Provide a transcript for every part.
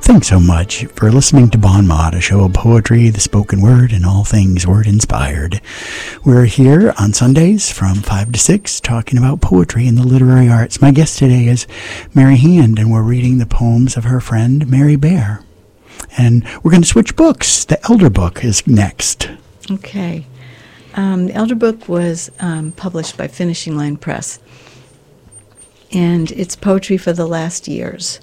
Thanks so much for listening to Bon Mot, a show of poetry, the spoken word, and all things word-inspired. We're here on Sundays from 5 to 6 talking about poetry and the literary arts. My guest today is Mary Hand, and we're reading the poems of her friend Mary Bear. And we're going to switch books. The Elder book is next. Okay. The Elder book was published by Finishing Line Press, and it's poetry for the last years.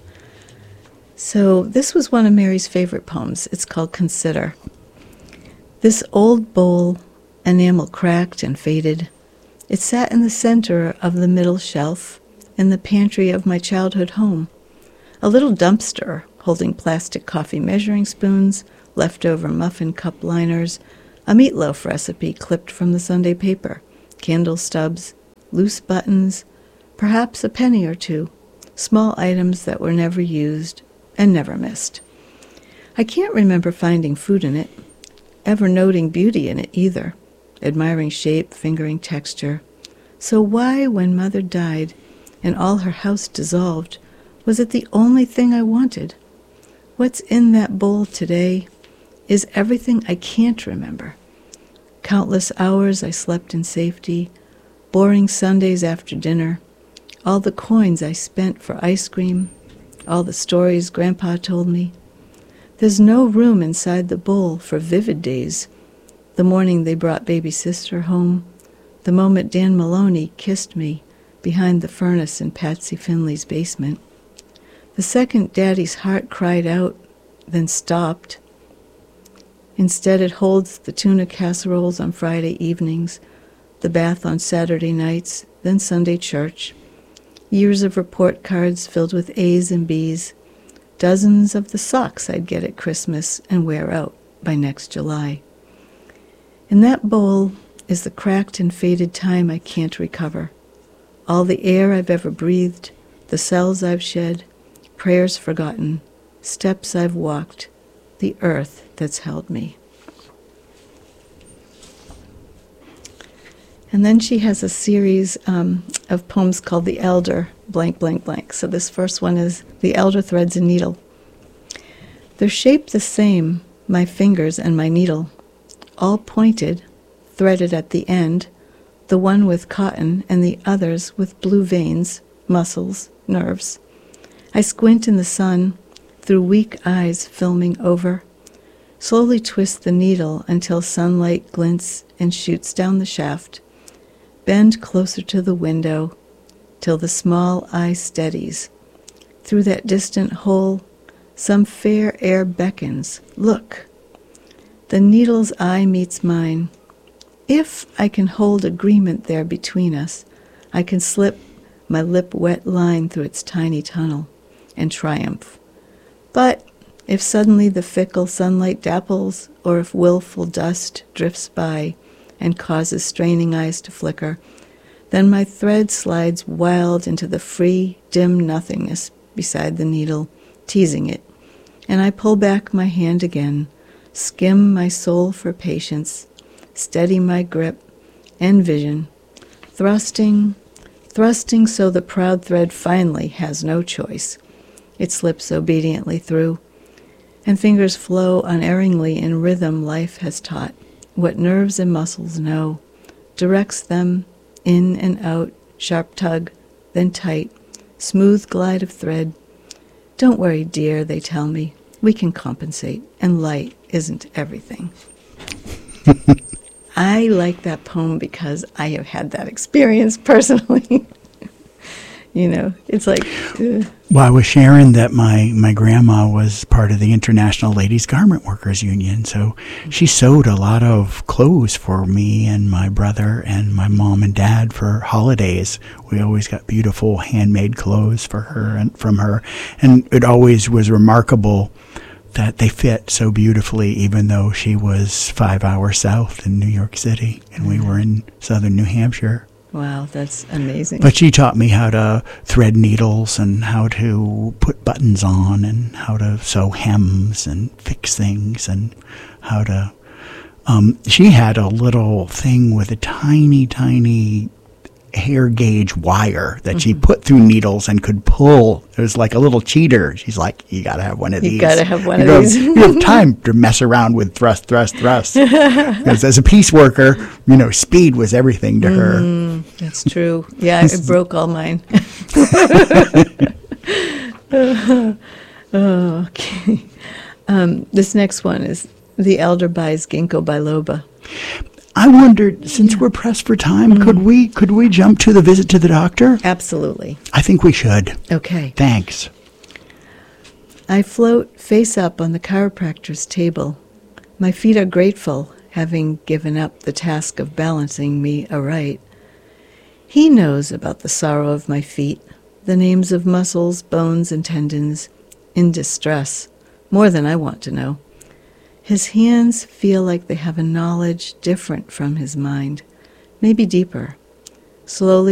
So this was one of Mary's favorite poems. It's called Consider. This old bowl, enamel cracked and faded, it sat in the center of the middle shelf in the pantry of my childhood home. A little dumpster holding plastic coffee measuring spoons, leftover muffin cup liners, a meatloaf recipe clipped from the Sunday paper, candle stubs, loose buttons, perhaps a penny or two, small items that were never used and never missed. I can't remember finding food in it, ever noting beauty in it either, admiring shape, fingering texture. So why, when Mother died and all her house dissolved, was it the only thing I wanted? What's in that bowl today is everything I can't remember. Countless hours I slept in safety, boring Sundays after dinner, all the coins I spent for ice cream, all the stories Grandpa told me. There's no room inside the bowl for vivid days. The morning they brought baby sister home, the moment Dan Maloney kissed me behind the furnace in Patsy Finley's basement. The second Daddy's heart cried out, then stopped. Instead it holds the tuna casseroles on Friday evenings, the bath on Saturday nights, then Sunday church. Years of report cards filled with A's and B's, dozens of the socks I'd get at Christmas and wear out by next July. In that bowl is the cracked and faded time I can't recover, all the air I've ever breathed, the cells I've shed, prayers forgotten, steps I've walked, the earth that's held me. And then she has a series of poems called The Elder, blank, blank, blank. So this first one is The Elder Threads a Needle. They're shaped the same, my fingers and my needle, all pointed, threaded at the end, the one with cotton and the others with blue veins, muscles, nerves. I squint in the sun, through weak eyes filming over, slowly twist the needle until sunlight glints and shoots down the shaft, bend closer to the window till the small eye steadies. Through that distant hole, some fair air beckons. Look! The needle's eye meets mine. If I can hold agreement there between us, I can slip my lip-wet line through its tiny tunnel and triumph. But if suddenly the fickle sunlight dapples, or if willful dust drifts by and causes straining eyes to flicker, then my thread slides wild into the free, dim nothingness beside the needle, teasing it, and I pull back my hand again, skim my soul for patience, steady my grip and vision, thrusting so the proud thread finally has no choice. It slips obediently through, and fingers flow unerringly in rhythm life has taught. What nerves and muscles know, directs them in and out, sharp tug, then tight, smooth glide of thread. Don't worry, dear, they tell me. We can compensate, and light isn't everything. I like that poem because I have had that experience personally. You know, it's like... Well, I was sharing that my grandma was part of the International Ladies Garment Workers Union, so she sewed a lot of clothes for me and my brother and my mom and dad for holidays. We always got beautiful handmade clothes for her and from her, and it always was remarkable that they fit so beautifully, even though she was 5 hours south in New York City and we were in southern New Hampshire. Wow, that's amazing. But she taught me how to thread needles and how to put buttons on and how to sew hems and fix things and how to... she had a little thing with a tiny, tiny hair gauge wire that she put through needles and could pull. It was like a little cheater. She's like, you got to have one of these. You got to have one You of know, these. You have time to mess around with thrust. Because as a piece worker, speed was everything to her. That's true. Yeah, it broke all mine. Okay. This next one is The Elder Buys Ginkgo biloba. I wondered, since we're pressed for time, could we jump to the visit to the doctor? Absolutely. I think we should. Okay. Thanks. I float face up on the chiropractor's table. My feet are grateful, having given up the task of balancing me aright. He knows about the sorrow of my feet, the names of muscles, bones, and tendons, in distress, more than I want to know. His hands feel like they have a knowledge different from his mind, maybe deeper. Slowly